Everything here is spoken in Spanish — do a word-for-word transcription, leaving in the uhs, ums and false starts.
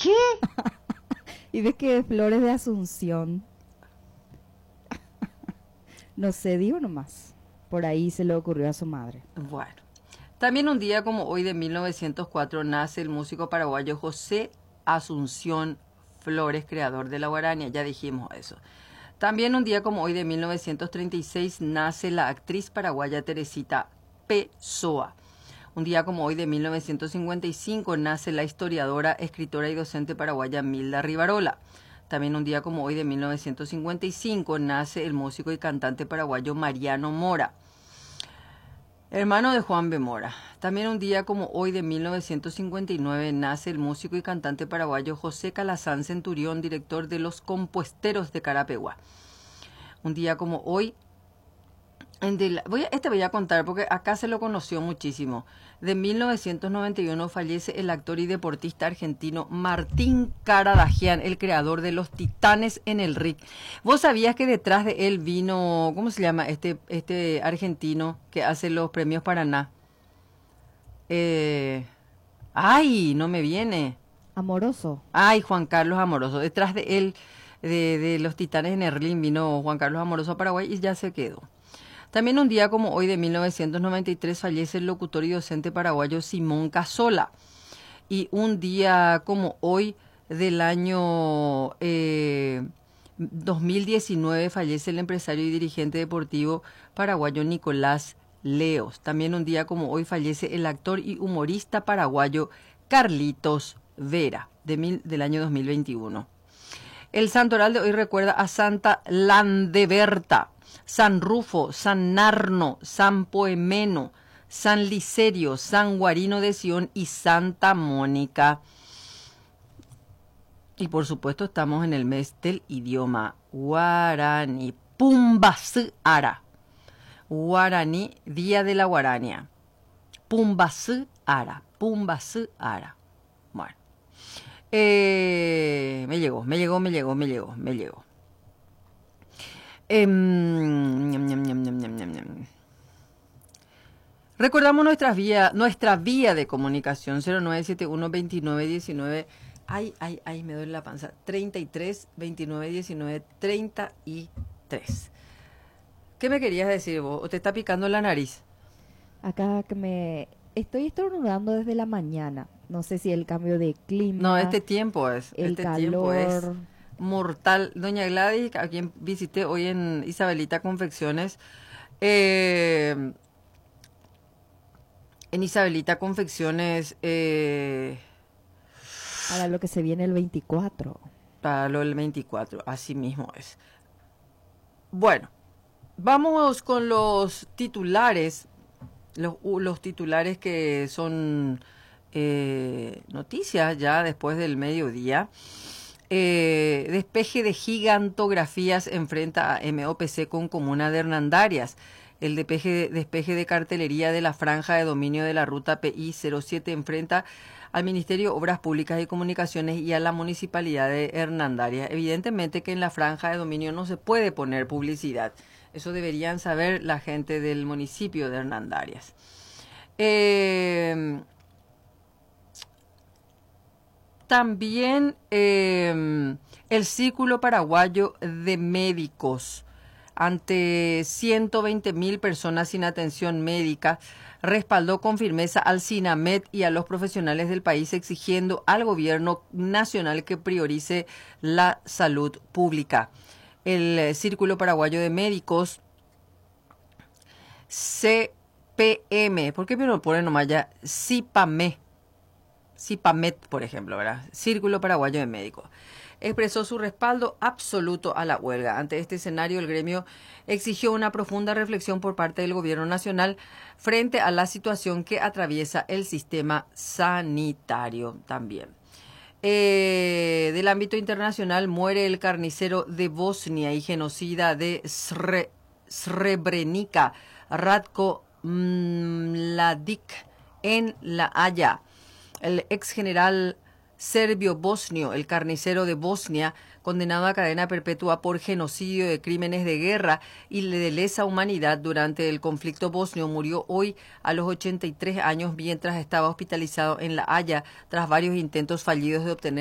¿Qué? Y ves que Flores de Asunción. No sé, digo nomás. Por ahí se le ocurrió a su madre. Bueno. También un día como hoy de mil novecientos cuatro nace el músico paraguayo José Asunción Flores, creador de la guarania. Ya dijimos eso. También un día como hoy de mil novecientos treinta y seis nace la actriz paraguaya Teresita Pessoa. Un día como hoy de mil novecientos cincuenta y cinco nace la historiadora, escritora y docente paraguaya Milda Rivarola. También un día como hoy de mil novecientos cincuenta y cinco nace el músico y cantante paraguayo Mariano Mora, hermano de Juan B. Mora. También un día como hoy de mil novecientos cincuenta y nueve nace el músico y cantante paraguayo José Calazán Centurión, director de Los Compuesteros de Carapeguá. Un día como hoy, en de la, voy a, este voy a contar porque acá se lo conoció muchísimo. De mil novecientos noventa y uno fallece el actor y deportista argentino Martín Caradagian, el creador de Los Titanes en el Ring. ¿Vos sabías que detrás de él vino, ¿cómo se llama? Este, este argentino que hace los premios Paraná. Eh, ay, no me viene. Amoroso. Ay, Juan Carlos Amoroso. Detrás de él, de, de Los Titanes en el Ring, vino Juan Carlos Amoroso a Paraguay y ya se quedó. También un día como hoy de mil novecientos noventa y tres fallece el locutor y docente paraguayo Simón Casola. Y un día como hoy del año eh, dos mil diecinueve fallece el empresario y dirigente deportivo paraguayo Nicolás Leos. También un día como hoy fallece el actor y humorista paraguayo Carlitos Vera, de mil, del año dos mil veintiuno. El santoral de hoy recuerda a Santa Landeberta, San Rufo, San Narno, San Poemeno, San Licerio, San Guarino de Sion y Santa Mónica. Y por supuesto estamos en el mes del idioma guaraní. Pumbasü Ara. Guaraní, Día de la Guarania. Pumbasü Ara. Pumbasü Ara. Bueno. Eh, me llegó, me llegó, me llegó, me llegó, me llegó. Eh, ñam, ñam, ñam, ñam, ñam, ñam. Recordamos nuestras vía, nuestra vía de comunicación cero nueve siete uno veintinueve diecinueve. Ay, ay, ay, me duele la panza. treinta y tres veintinueve diecinueve treinta y tres. ¿Qué me querías decir vos? ¿O te está picando la nariz? Acá que me estoy estornudando desde la mañana. No sé si el cambio de clima. No, este tiempo es. El este calor. tiempo es mortal. Doña Gladys, a quien visité hoy en Isabelita Confecciones, eh, en Isabelita Confecciones, eh, Para lo que se viene el veinticuatro. para lo del veinticuatro, así mismo es. Bueno, vamos con los titulares, los, los titulares que son eh, noticias ya después del mediodía. Eh, despeje de gigantografías enfrenta a M O P C con Comuna de Hernandarias. El despeje, despeje de cartelería de la franja de dominio de la ruta P I cero siete enfrenta al Ministerio de Obras Públicas y Comunicaciones y a la Municipalidad de Hernandarias. Evidentemente que en la franja de dominio no se puede poner publicidad. Eso deberían saber la gente del municipio de Hernandarias. Eh... También eh, el Círculo Paraguayo de Médicos, ante ciento veinte mil personas sin atención médica, respaldó con firmeza al SINAMED y a los profesionales del país exigiendo al gobierno nacional que priorice la salud pública. El Círculo Paraguayo de Médicos, C P M, ¿por qué me lo ponen nomás ya? CIPAME. CIPAMED, por ejemplo, ¿verdad? Círculo Paraguayo de Médicos, expresó su respaldo absoluto a la huelga. Ante este escenario, el gremio exigió una profunda reflexión por parte del gobierno nacional frente a la situación que atraviesa el sistema sanitario también. Eh, del ámbito internacional, muere el carnicero de Bosnia y genocida de Sre, Srebrenica, Ratko Mladic, en La Haya. El ex general serbio bosnio, el carnicero de Bosnia, condenado a cadena perpetua por genocidio de crímenes de guerra y de lesa humanidad durante el conflicto bosnio, murió hoy a los ochenta y tres años mientras estaba hospitalizado en La Haya tras varios intentos fallidos de obtener